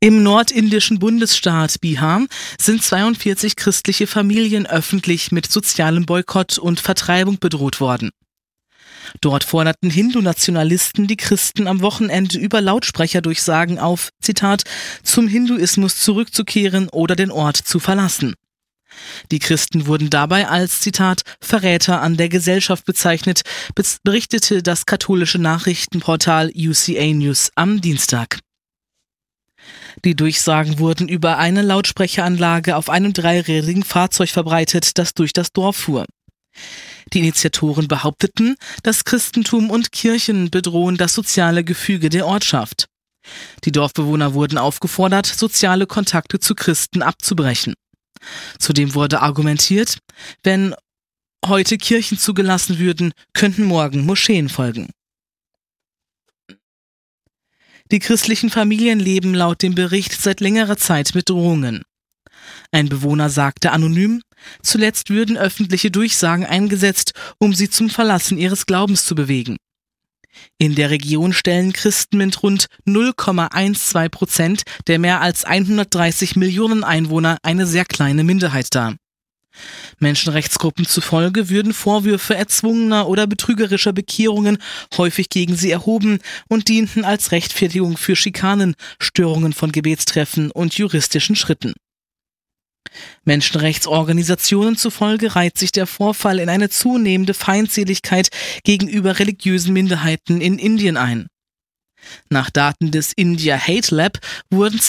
Im nordindischen Bundesstaat Bihar sind 42 christliche Familien öffentlich mit sozialem Boykott und Vertreibung bedroht worden. Dort forderten Hindu-Nationalisten die Christen am Wochenende über Lautsprecherdurchsagen auf, Zitat, zum Hinduismus zurückzukehren oder den Ort zu verlassen. Die Christen wurden dabei als, Zitat, Verräter an der Gesellschaft bezeichnet, berichtete das katholische Nachrichtenportal UCA News am Dienstag. Die Durchsagen wurden über eine Lautsprecheranlage auf einem dreirädrigen Fahrzeug verbreitet, das durch das Dorf fuhr. Die Initiatoren behaupteten, das Christentum und Kirchen bedrohen das soziale Gefüge der Ortschaft. Die Dorfbewohner wurden aufgefordert, soziale Kontakte zu Christen abzubrechen. Zudem wurde argumentiert, wenn heute Kirchen zugelassen würden, könnten morgen Moscheen folgen. Die christlichen Familien leben laut dem Bericht seit längerer Zeit mit Drohungen. Ein Bewohner sagte anonym, zuletzt würden öffentliche Durchsagen eingesetzt, um sie zum Verlassen ihres Glaubens zu bewegen. In der Region stellen Christen mit rund 0,12% der mehr als 130 Millionen Einwohner eine sehr kleine Minderheit dar. Menschenrechtsgruppen zufolge würden Vorwürfe erzwungener oder betrügerischer Bekehrungen häufig gegen sie erhoben und dienten als Rechtfertigung für Schikanen, Störungen von Gebetstreffen und juristischen Schritten. Menschenrechtsorganisationen zufolge reiht sich der Vorfall in eine zunehmende Feindseligkeit gegenüber religiösen Minderheiten in Indien ein. Nach Daten des India Hate Lab wurden